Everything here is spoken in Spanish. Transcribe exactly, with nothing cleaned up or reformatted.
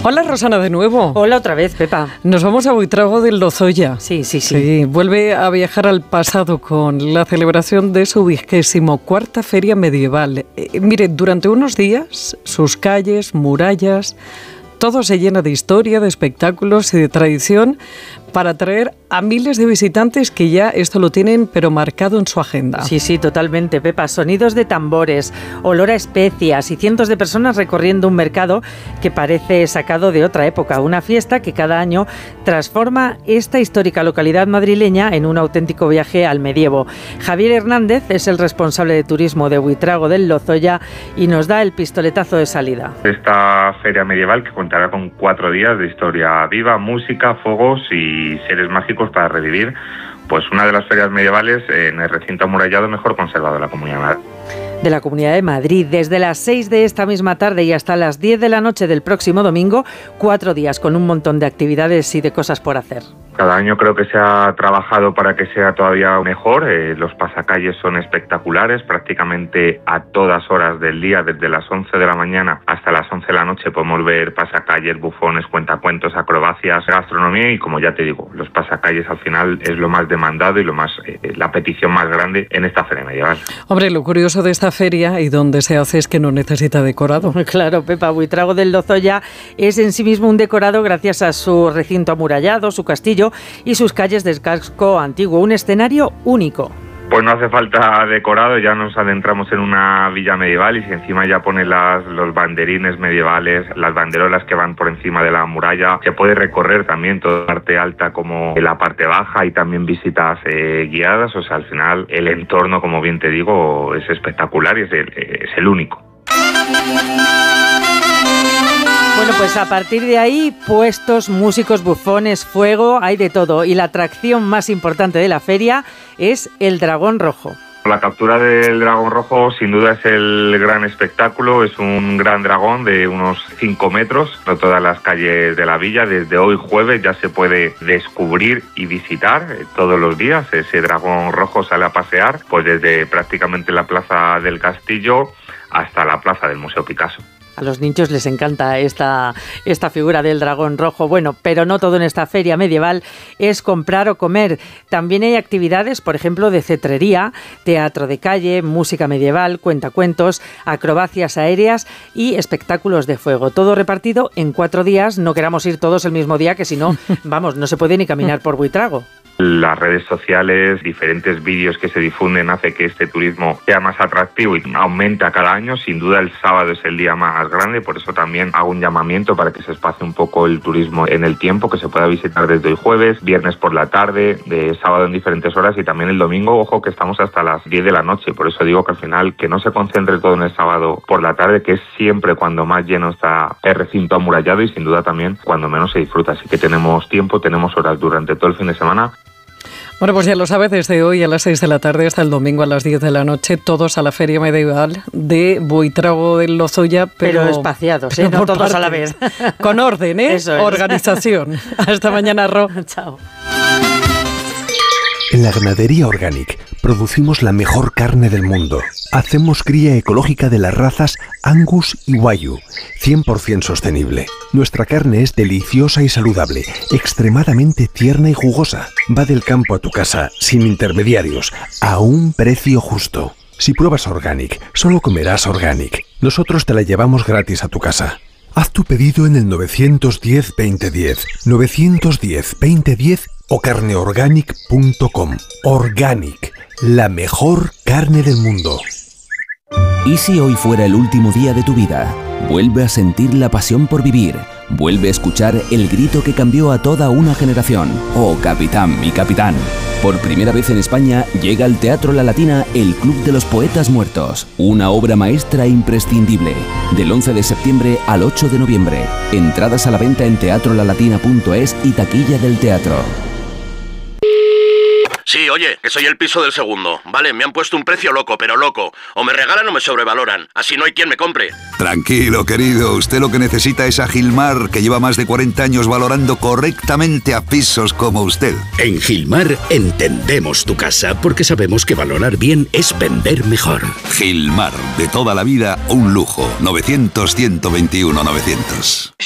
Hola Rosana de nuevo. Hola otra vez, Pepa. Nos vamos a Buitrago del Lozoya. Sí, sí, sí. Sí, vuelve a viajar al pasado con la celebración de su vigésimo cuarta feria medieval. Eh, mire, durante unos días, sus calles, murallas, todo se llena de historia, de espectáculos y de tradición para atraer a miles de visitantes que ya esto lo tienen pero marcado en su agenda. Sí, sí, totalmente, Pepa. Sonidos de tambores, olor a especias y cientos de personas recorriendo un mercado que parece sacado de otra época. Una fiesta que cada año transforma esta histórica localidad madrileña en un auténtico viaje al medievo. Javier Hernández es el responsable de turismo de Buitrago del Lozoya y nos da el pistoletazo de salida. Esta feria medieval que contará con cuatro días de historia viva, música, fuegos y seres mágicos para revivir pues una de las ferias medievales en el recinto amurallado mejor conservado de la Comunidad de la Comunidad de Madrid. Desde las seis de esta misma tarde y hasta las diez de la noche del próximo domingo, cuatro días con un montón de actividades y de cosas por hacer. Cada año creo que se ha trabajado para que sea todavía mejor. Eh, los pasacalles son espectaculares, prácticamente a todas horas del día, desde las once de la mañana hasta las once de la noche podemos ver pasacalles, bufones, cuentacuentos, acrobacias, gastronomía y, como ya te digo, los pasacalles al final es lo más demandado y lo más eh, la petición más grande en esta feria medieval. Hombre, lo curioso de esta feria y donde se hace es que no necesita decorado. Claro, Pepa, Buitrago del Lozoya es en sí mismo un decorado gracias a su recinto amurallado, su castillo y sus calles del casco antiguo, un escenario único. Pues no hace falta decorado, ya nos adentramos en una villa medieval y si encima ya pone las, los banderines medievales, las banderolas que van por encima de la muralla, se puede recorrer también toda la parte alta como la parte baja y también visitas eh, guiadas, o sea, al final el entorno, como bien te digo, es espectacular y es el, es el único. Bueno, pues a partir de ahí, puestos, músicos, bufones, fuego, hay de todo. Y la atracción más importante de la feria es el dragón rojo. La captura del dragón rojo sin duda es el gran espectáculo, es un gran dragón de unos cinco metros por todas las calles de la villa. Desde hoy jueves ya se puede descubrir y visitar eh, todos los días. Ese dragón rojo sale a pasear pues desde prácticamente la plaza del castillo hasta la plaza del Museo Picasso. A los niños les encanta esta, esta figura del dragón rojo. Bueno, pero no todo en esta feria medieval es comprar o comer. También hay actividades, por ejemplo, de cetrería, teatro de calle, música medieval, cuentacuentos, acrobacias aéreas y espectáculos de fuego. Todo repartido en cuatro días. No queramos ir todos el mismo día, que si no, vamos, no se puede ni caminar por Buitrago. Las redes sociales, diferentes vídeos que se difunden hace que este turismo sea más atractivo y aumenta cada año. Sin duda el sábado es el día más grande, por eso también hago un llamamiento para que se espacie un poco el turismo en el tiempo, que se pueda visitar desde hoy jueves, viernes por la tarde, de sábado en diferentes horas y también el domingo, ojo que estamos hasta las diez de la noche, por eso digo que al final que no se concentre todo en el sábado por la tarde, que es siempre cuando más lleno está el recinto amurallado y sin duda también cuando menos se disfruta, así que tenemos tiempo, tenemos horas durante todo el fin de semana. Bueno, pues ya lo sabes, desde hoy a las seis de la tarde hasta el domingo a las diez de la noche, todos a la feria medieval de Buitrago del Lozoya. Pero, pero espaciados, pero ¿eh? No todos partes, a la vez. Con orden, ¿eh? Eso es. Organización. Hasta mañana, Ro. Chao. En la ganadería Organic producimos la mejor carne del mundo. Hacemos cría ecológica de las razas Angus y Wagyu, cien por ciento sostenible. Nuestra carne es deliciosa y saludable, extremadamente tierna y jugosa. Va del campo a tu casa, sin intermediarios, a un precio justo. Si pruebas Organic, solo comerás Organic. Nosotros te la llevamos gratis a tu casa. Haz tu pedido en el nueve uno cero, veinte diez, nueve uno cero, veinte diez o carneorganic punto com. Organic, la mejor carne del mundo. ¿Y si hoy fuera el último día de tu vida? Vuelve a sentir la pasión por vivir. Vuelve a escuchar el grito que cambió a toda una generación. ¡Oh, capitán, mi capitán! Por primera vez en España llega al Teatro La Latina el Club de los Poetas Muertos. Una obra maestra imprescindible. Del once de septiembre al ocho de noviembre. Entradas a la venta en teatro la latina punto es y taquilla del teatro. Sí, oye, que soy el piso del segundo. Vale, me han puesto un precio loco, pero loco. O me regalan o me sobrevaloran. Así no hay quien me compre. Tranquilo, querido. Usted lo que necesita es a Gilmar, que lleva más de cuarenta años valorando correctamente a pisos como usted. En Gilmar entendemos tu casa porque sabemos que valorar bien es vender mejor. Gilmar, de toda la vida, un lujo. novecientos, ciento veintiuno, novecientos.